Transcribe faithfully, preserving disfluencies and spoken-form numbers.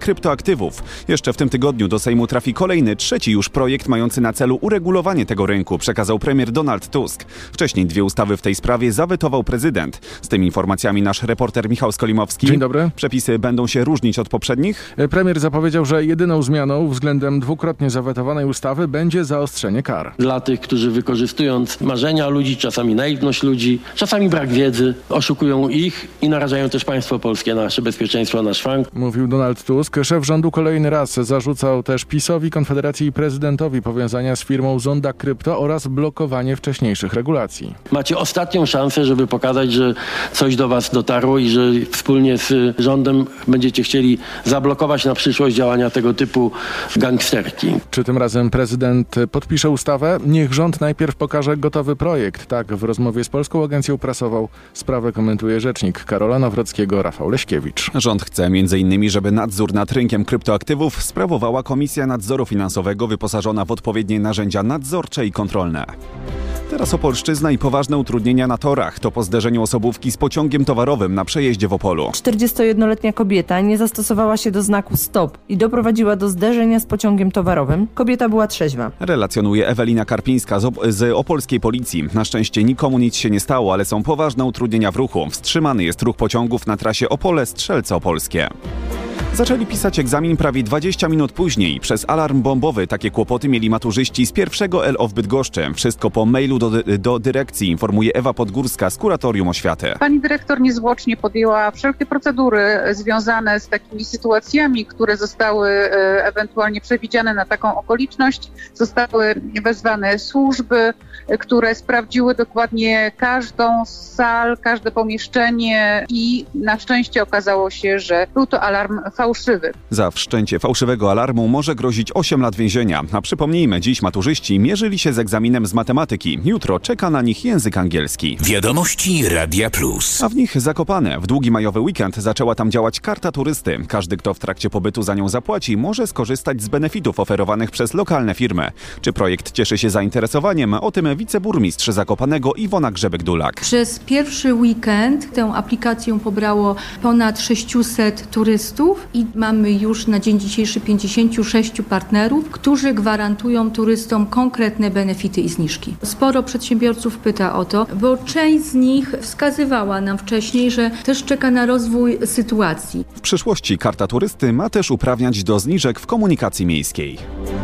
kryptoaktywów. Jeszcze w tym tygodniu do Sejmu trafi kolejny, trzeci już projekt mający na celu uregulowanie tego rynku, przekazał premier Donald Tusk. Wcześniej dwie ustawy w tej sprawie zawetował prezydent. Z tymi informacjami nasz reporter Michał Skolimowski. Dzień dobry. Przepisy będą się różnić od poprzednich? Premier zapowiedział, że jedyną zmianą względem dwukrotnie zawetowanej ustawy będzie zaostrzenie kar. Dla tych, którzy wykorzystując marzenia ludzi, czasami naiwność ludzi, czasami brak wiedzy, oszukują ich i narażają też państwo polskie, nasze bezpieczeństwo na szwank. Mówił Donald Tusk. Szef rządu kolejny raz zarzucał też PiS-owi, Konfederacji i prezydentowi powiązania z firmą Zonda Krypto oraz blokowanie wcześniejszych regulacji. Macie ostatnią szansę, żeby pokazać, że coś do was dotarło i że wspólnie z rządem będziecie chcieli zablokować na przyszłość działania tego typu gangsterki. Czy tym razem prezydent podpisze ustawę? Niech rząd najpierw pokaże gotowy projekt. Tak w rozmowie z Polską Agencją Prasową sprawę komentuje rzecznik Karola Nawrockiego Rafał Leśkiewicz. Rząd chce między innymi, żeby nadzór nad rynkiem kryptoaktywów sprawowała Komisja Nadzoru Finansowego wyposażona w odpowiednie narzędzia nadzorcze i kontrolne. Teraz Opolszczyzna i poważne utrudnienia na torach. To po zderzeniu osobówki z pociągiem towarowym na przejeździe w Opolu. czterdziestojednoletnia kobieta nie zastosowała się do znaku stop i doprowadziła do zderzenia z pociągiem towarowym. Kobieta była trzeźwa. Relacjonuje Ewelina Karpińska z, op- z opolskiej policji. Na szczęście nikomu nic się nie stało, ale są poważne utrudnienia w ruchu. Wstrzymany jest ruch pociągów na trasie Opole-Strzelce Opolskie. Zaczęli pisać egzamin prawie dwadzieścia minut później. Przez alarm bombowy takie kłopoty mieli maturzyści z pierwszego L O w Bydgoszczy. Wszystko po mailu do, do dyrekcji, informuje Ewa Podgórska z Kuratorium Oświaty. Pani dyrektor niezwłocznie podjęła wszelkie procedury związane z takimi sytuacjami, które zostały e, ewentualnie przewidziane na taką okoliczność. Zostały wezwane służby, które sprawdziły dokładnie każdą z sal, każde pomieszczenie i na szczęście okazało się, że był to alarm fałszywy. Za wszczęcie fałszywego alarmu może grozić osiem lat więzienia. A przypomnijmy, dziś maturzyści mierzyli się z egzaminem z matematyki. Jutro czeka na nich język angielski. Wiadomości Radia Plus. A w nich Zakopane. W długi majowy weekend zaczęła tam działać karta turysty. Każdy, kto w trakcie pobytu za nią zapłaci, może skorzystać z benefitów oferowanych przez lokalne firmy. Czy projekt cieszy się zainteresowaniem? O tym wiceburmistrz Zakopanego Iwona Grzebek-Dulak. Przez pierwszy weekend tę aplikację pobrało ponad sześciuset turystów i mamy już na dzień dzisiejszy pięćdziesięciu sześciu partnerów, którzy gwarantują turystom konkretne benefity i zniżki. Sporo przedsiębiorców pyta o to, bo część z nich wskazywała nam wcześniej, że też czeka na rozwój sytuacji. W przyszłości karta turysty ma też uprawniać do zniżek w komunikacji miejskiej.